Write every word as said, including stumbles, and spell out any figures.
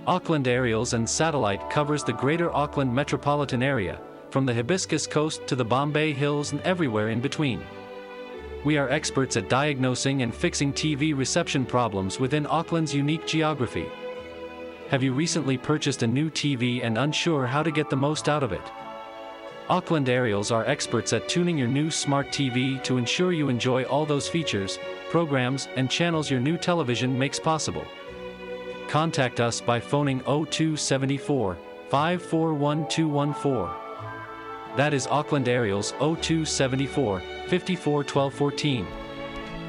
Auckland Aerials and Satellite covers the greater Auckland metropolitan area, from the Hibiscus Coast to the Bombay Hills and everywhere in between. We are experts at diagnosing and fixing T V reception problems within Auckland's unique geography. Have you recently purchased a new T V and unsure how to get the most out of it? Auckland Aerials are experts at tuning your new smart T V to ensure you enjoy all those features, programs, and channels your new television makes possible. Contact us by phoning oh two seven four, five four one two one four. That is Auckland Aerials oh two seven four, five four one two one four.